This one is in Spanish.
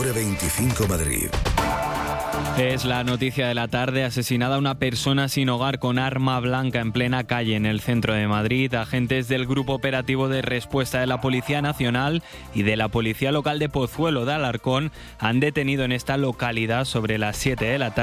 Hora 25 Madrid. Es la noticia de la tarde. Asesinada una persona sin hogar con arma blanca en plena calle en el centro de Madrid. Agentes del Grupo Operativo de Respuesta de la Policía Nacional y de la Policía Local de Pozuelo de Alarcón han detenido en esta localidad sobre las 7 de la tarde